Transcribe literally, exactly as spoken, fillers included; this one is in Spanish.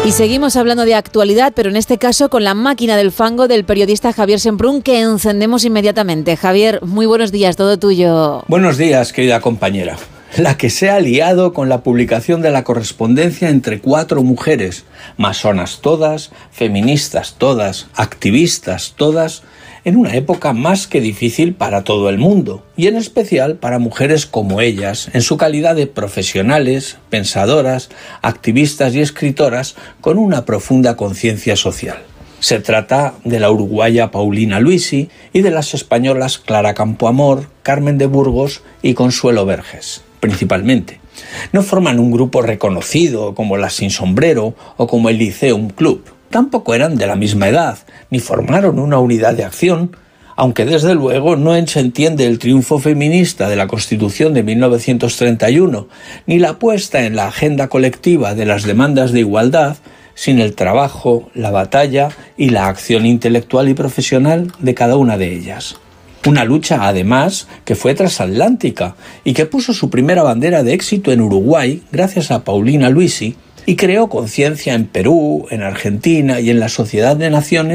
Y seguimos hablando de actualidad, pero en este caso con la máquina del fango del periodista Javier Semprún, que encendemos inmediatamente. Javier, muy buenos días, todo tuyo. Buenos días, querida compañera. La que se ha liado con la publicación de la correspondencia entre cuatro mujeres, masonas todas, feministas todas, activistas todas, en una época más que difícil para todo el mundo, y en especial para mujeres como ellas, en su calidad de profesionales, pensadoras, activistas y escritoras con una profunda conciencia social. Se trata de la uruguaya Paulina Luisi y de las españolas Clara Campoamor, Carmen de Burgos y Consuelo Verges, principalmente. No forman un grupo reconocido como las Sin Sombrero o como el Liceum Club. Tampoco eran de la misma edad, ni formaron una unidad de acción, aunque desde luego no se entiende el triunfo feminista de la Constitución de mil novecientos treinta y uno, ni la puesta en la agenda colectiva de las demandas de igualdad, sin el trabajo, la batalla y la acción intelectual y profesional de cada una de ellas. Una lucha, además, que fue transatlántica y que puso su primera bandera de éxito en Uruguay gracias a Paulina Luisi, y creó conciencia en Perú, en Argentina y en la Sociedad de Naciones